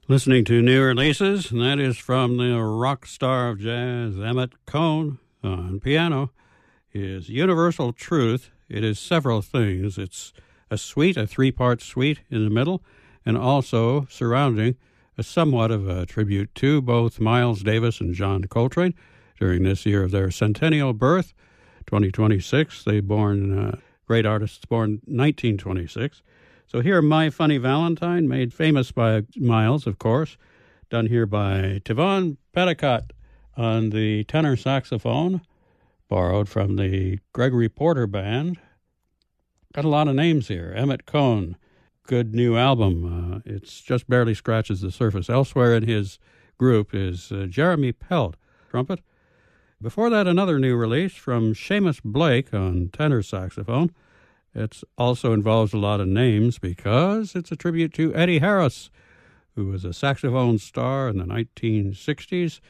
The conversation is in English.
Listening to new releases, and that is from the rock star of jazz, Emmett Cohn, on piano, is Universal Truth. It is several things. It's a suite, a three-part suite in the middle, and also surrounding a somewhat of a tribute to both Miles Davis and John Coltrane during this year of their centennial birth, 2026. They born, great artists born 1926. So here, My Funny Valentine, made famous by Miles, of course, done here by Tevon Petticott on the tenor saxophone, borrowed from the Gregory Porter Band. Got a lot of names here. Emmett Cohn, good new album. It's just barely scratches the surface. Elsewhere in his group is Jeremy Pelt, trumpet. Before that, another new release from Seamus Blake on tenor saxophone. It also involves a lot of names because it's a tribute to Eddie Harris, who was a saxophone star in the 1960s